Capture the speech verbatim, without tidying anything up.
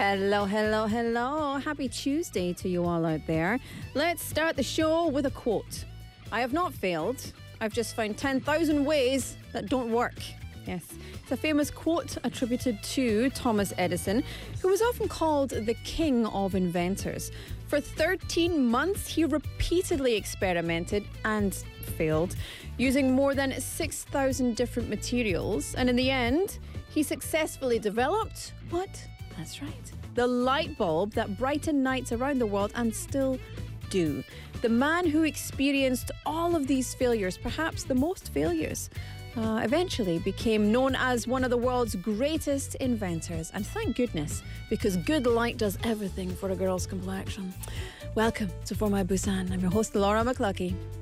Hello, hello, hello. Happy Tuesday to you all out there. Let's start the show with a quote. I have not failed. I've just found ten thousand ways that don't work. Yes, it's a famous quote attributed to Thomas Edison, who was often called the king of inventors. For thirteen months, he repeatedly experimented and failed, using more than six thousand different materials. And in the end, he successfully developed what? That's right. The light bulb that brightened nights around the world and still do. The man who experienced all of these failures, perhaps the most failures, uh, eventually became known as one of the world's greatest inventors. And thank goodness, because good light does everything for a girl's complexion. Welcome to For My Busan. I'm your host, Laura McLuckie.